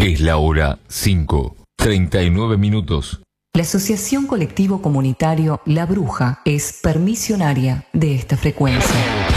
Es la hora 5:39. La Asociación Colectivo Comunitario La Bruja es permisionaria de esta frecuencia.